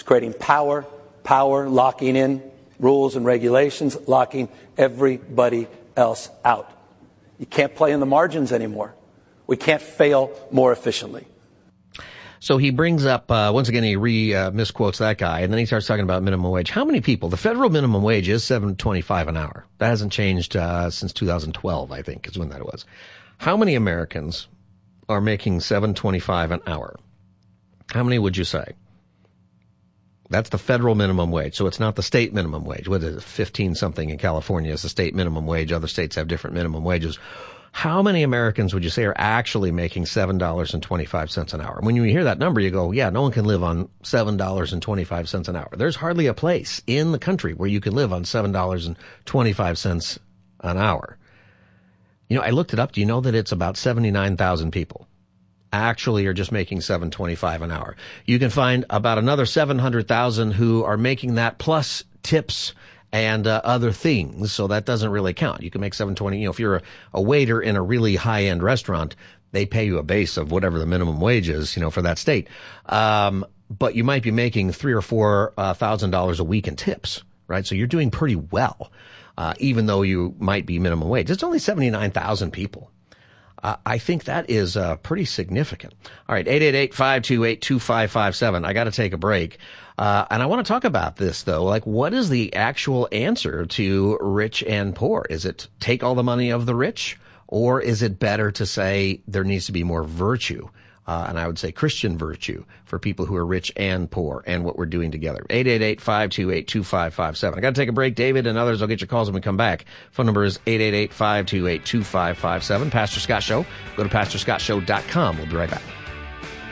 creating power, locking in rules and regulations, locking everybody else out. You can't play in the margins anymore. We can't fail more efficiently. So he brings up, once again, he misquotes that guy, and then he starts talking about minimum wage. How many people? The federal minimum wage is $7.25 an hour. That hasn't changed since 2012, I think, is when that was. How many Americans are making $7.25 an hour? How many would you say? That's the federal minimum wage, so it's not the state minimum wage. What is it, 15-something in California is the state minimum wage. Other states have different minimum wages. How many Americans would you say are actually making $7.25 an hour? When you hear that number, you go, yeah, no one can live on $7.25 an hour. There's hardly a place in the country where you can live on $7.25 an hour. You know, I looked it up. Do you know that it's about 79,000 people actually are just making $7.25 an hour? You can find about another 700,000 who are making that plus tips and other things, so that doesn't really count. You can make $7.20. You know, if you're a waiter in a really high-end restaurant, they pay you a base of whatever the minimum wage is, you know, for that state. But you might be making $3,000 or $4,000 a week in tips, right? So you're doing pretty well, even though you might be minimum wage. It's only 79,000 people. I think that is pretty significant. All right, 888-528-2557. I got to take a break. And I want to talk about this, though. Like, what is the actual answer to rich and poor? Is it take all the money of the rich? Or is it better to say there needs to be more virtue? And I would say Christian virtue for people who are rich and poor and what we're doing together. 888-528-2557. I got to take a break. David and others, I'll get your calls when we come back. Phone number is 888-528-2557. Pastor Scott Show. Go to PastorScottShow.com. We'll be right back.